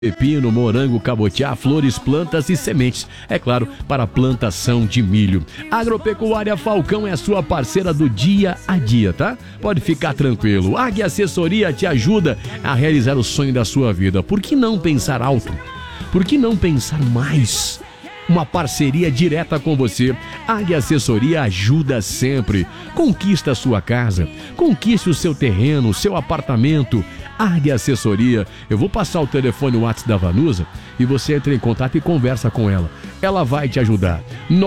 pepino, morango, cabotiá, flores, plantas e sementes. É claro, para plantação de milho. Agropecuária Falcão é a sua parceira do dia a dia, tá? Pode ficar tranquilo. Águia Assessoria te ajuda a realizar o sonho da sua vida. Por que não pensar alto? Por que não pensar mais? Uma parceria direta com você. Águia Assessoria ajuda sempre. Conquista a sua casa, conquiste o seu terreno, o seu apartamento. Águia Assessoria. Eu vou passar o telefone WhatsApp da Vanusa e você entra em contato e conversa com ela. Ela vai te ajudar.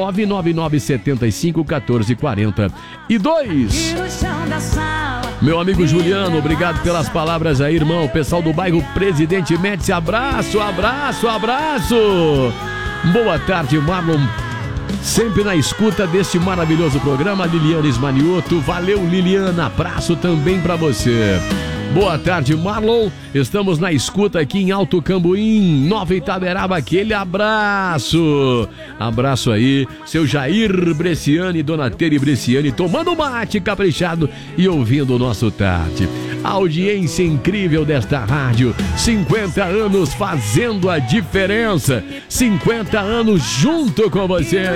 999-75-1442. Meu amigo Juliano, obrigado pelas palavras aí, irmão. Pessoal do bairro Presidente Médici, abraço, abraço, abraço. Boa tarde, Marlon. Sempre na escuta deste maravilhoso programa, Liliana Ismanioto. Valeu, Liliana. Abraço também pra você. Boa tarde, Marlon. Estamos na escuta aqui em Alto Cambuim, Nova Itaberaba. Aquele abraço. Abraço aí, seu Jair Bresciani, Dona Tere Bresciani, tomando mate caprichado e ouvindo o nosso tarde. A audiência incrível desta rádio. 50 anos fazendo a diferença. 50 anos junto com você.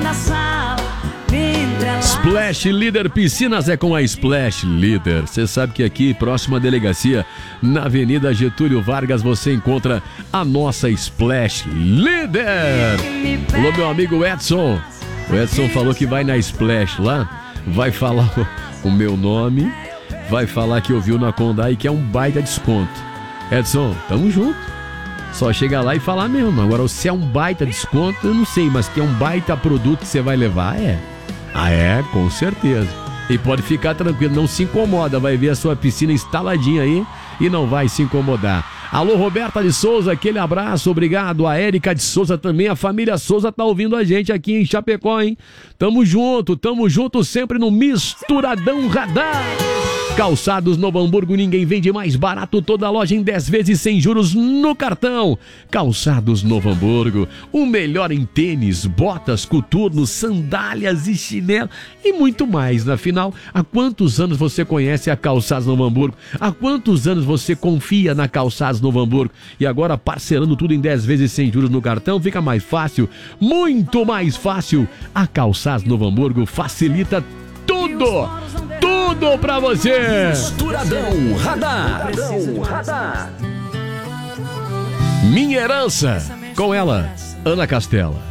Splash Leader Piscinas é com a Splash Leader. Você sabe que aqui, próxima delegacia, na Avenida Getúlio Vargas, você encontra a nossa Splash Leader. Alô, meu amigo Edson. O Edson falou que vai na Splash lá, vai falar o meu nome, vai falar que ouviu na Condá e que é um baita desconto. Edson, tamo junto. Só chegar lá e falar mesmo. Agora, se é um baita desconto, eu não sei, mas que é um baita produto que você vai levar, é. Ah, é? Com certeza. E pode ficar tranquilo, não se incomoda, vai ver a sua piscina instaladinha aí e não vai se incomodar. Alô, Roberta de Souza, aquele abraço, obrigado. A Érica de Souza também, a família Souza tá ouvindo a gente aqui em Chapecó, hein? Tamo junto sempre no Misturadão Radar. Calçados Novo Hamburgo, ninguém vende mais barato, toda loja em 10 vezes sem juros no cartão. Calçados Novo Hamburgo, o melhor em tênis, botas, coturnos, sandálias e chinelo e muito mais. Afinal, há quantos anos você conhece a Calçados Novo Hamburgo? Há quantos anos você confia na Calçados Novo Hamburgo? E agora parcelando tudo em 10 vezes sem juros no cartão, fica mais fácil, muito mais fácil. A Calçados Novo Hamburgo facilita tudo! Tudo pra você! Misturadão Radar. Minha herança, com ela, Ana Castela.